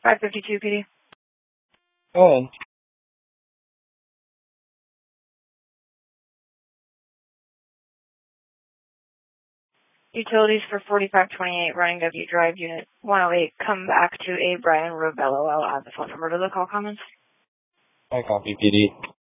552 PD. Oh. Utilities for 4528 Running W Drive, Unit 108. Come back to A. Brian Robello. I'll add the phone number to the call comments. I copy, PD.